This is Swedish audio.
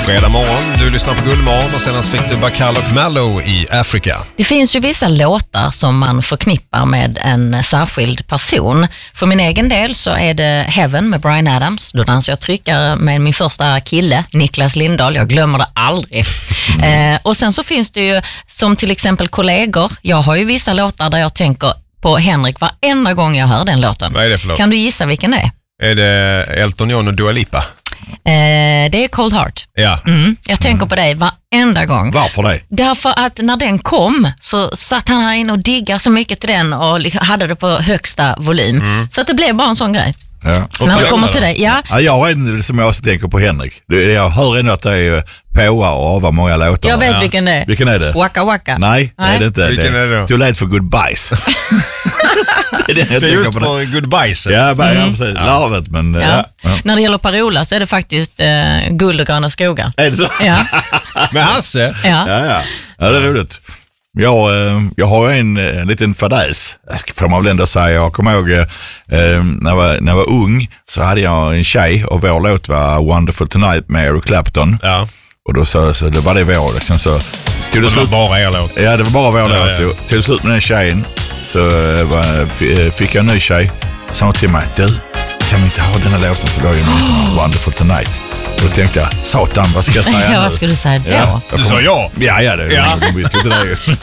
Fredag morgon, du lyssnar på Guldmorgon och sedan fick du Bacall och Mallow i Afrika. Det finns ju vissa låtar som man förknippar med en särskild person. För min egen del så är det Heaven med Bryan Adams. Då dansar jag tryckare med min första kille, Niklas Lindahl. Jag glömmer det aldrig. Och sen så finns det ju som till exempel kollegor. Jag har ju vissa låtar där jag tänker på Henrik varenda gång jag hör den låten. Vad är det för låt? Kan du gissa vilken det är? Är det Elton John och Dua Lipa? Det är Cold Heart. Ja. Jag tänker på dig varenda gång. Varför det? Därför att när den kom så satt han här inne och diggade så mycket till den och hade det på högsta volym. Så att det blev bara en sån grej. Ja. När det kommer till dig, ja. Jag är en som jag också tänker på Henrik. Jag hör ändå att det är påa och ava många låtar. Jag vet vilken det är. Vilken är det? Waka Waka. Nej, det är det inte. Vilken är det då? Too late for goodbyes. Det är just för goodbyes. Ja, precis. Larvet, men... Ja. När det gäller Parola så är det faktiskt Guld och gröna skogar. Är det så? Ja. Med Hasse? Ja. Ja, det är roligt. Jag har en liten fadäs, får man väl ändå säga. Jag kommer ihåg när jag var ung så hade jag en tjej och vår låt var Wonderful Tonight med Eric Clapton. Ja. Och då så det var det vår. Sen så tog det slut. Bara er låt. Ja, det var bara vår låt. Ja. Till slut med den tjejen så fick jag en ny tjej. Sa till mig, du, kan vi inte ha den här låten så då är jag med som Wonderful Tonight. Då tänkte jag, satan, vad ska jag säga nu? Vad skulle du säga då? Du sa ja. Ja, det visste inte det.